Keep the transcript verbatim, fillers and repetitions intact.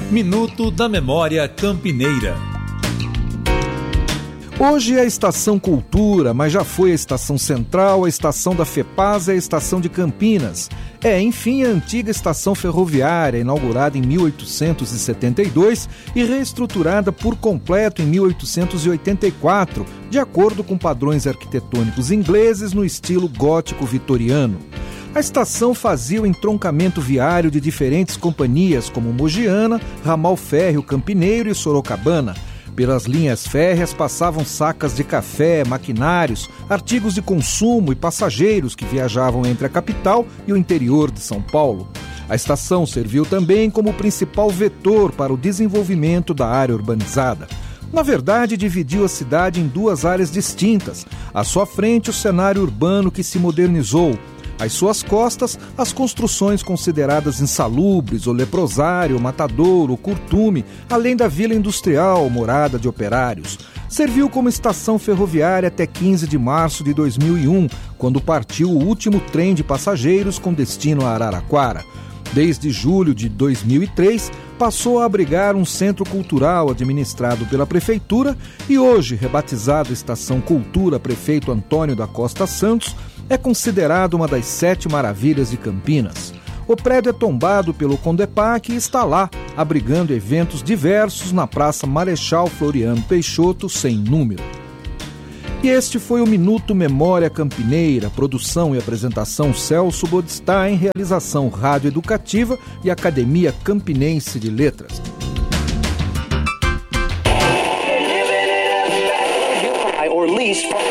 Minuto da Memória Campineira. Hoje é a Estação Cultura, mas já foi a Estação Central, a Estação da FEPASA e a Estação de Campinas. É, enfim, a antiga estação ferroviária, inaugurada em mil oitocentos e setenta e dois e reestruturada por completo em mil oitocentos e oitenta e quatro, de acordo com padrões arquitetônicos ingleses no estilo gótico vitoriano. A estação fazia o entroncamento viário de diferentes companhias, como Mogiana, Ramal Férreo Campineiro e Sorocabana. Pelas linhas férreas passavam sacas de café, maquinários, artigos de consumo e passageiros que viajavam entre a capital e o interior de São Paulo. A estação serviu também como principal vetor para o desenvolvimento da área urbanizada. Na verdade, dividiu a cidade em duas áreas distintas. À sua frente, o cenário urbano que se modernizou. Às suas costas, as construções consideradas insalubres, o leprosário, o matadouro, o curtume, além da vila industrial, morada de operários. Serviu como estação ferroviária até quinze de março de dois mil e um, quando partiu o último trem de passageiros com destino a Araraquara. Desde julho de dois mil e três, passou a abrigar um centro cultural administrado pela Prefeitura e hoje, rebatizado Estação Cultura Prefeito Antônio da Costa Santos, é considerado uma das sete maravilhas de Campinas. O prédio é tombado pelo Condepac e está lá, abrigando eventos diversos na Praça Marechal Floriano Peixoto, sem número. E este foi o Minuto Memória Campineira, produção e apresentação Celso Bodstein, realização Rádio Educativa e Academia Campinense de Letras. Or least